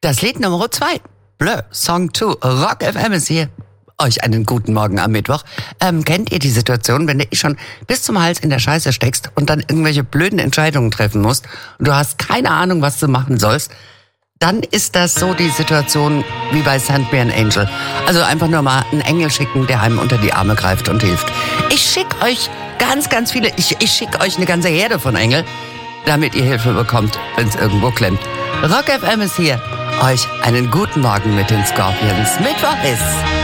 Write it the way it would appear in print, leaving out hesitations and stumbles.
Das Lied Nummer 2, Blur, Song 2, Rock FM ist hier. Euch einen guten Morgen am Mittwoch. Kennt ihr die Situation, wenn du schon bis zum Hals in der Scheiße steckst und dann irgendwelche blöden Entscheidungen treffen musst und du hast keine Ahnung, was du machen sollst? Dann ist das so die Situation wie bei Send Me an Angel. Also einfach nur mal einen Engel schicken, der einem unter die Arme greift und hilft. Ich schicke euch ganz viele, ich schicke euch eine ganze Herde von Engeln, damit ihr Hilfe bekommt, wenn es irgendwo klemmt. Rock FM ist hier. Euch einen guten Morgen mit den Scorpions. Mittwoch ist